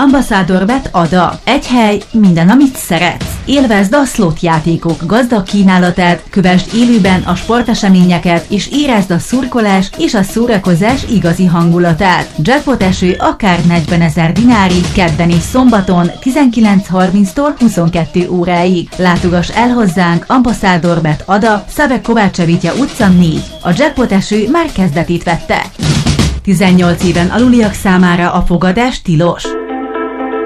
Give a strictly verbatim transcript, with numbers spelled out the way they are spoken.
Ambassador.bet Ada. Egy hely, minden, amit szeretsz. Élvezd a slot játékok gazdag kínálatát, kövesd élőben a sporteseményeket, és érezd a szurkolás és a szórakozás igazi hangulatát. Jackpot eső akár negyvenezer dinárig, kedden és szombaton tizenkilenc harminctól huszonkettő óráig. Látogass el hozzánk, Ambassador.bet Ada, Szabek Kovácsevitya utca négy. A jackpot eső már kezdetét vette. tizennyolc éven aluliak számára a fogadás tilos.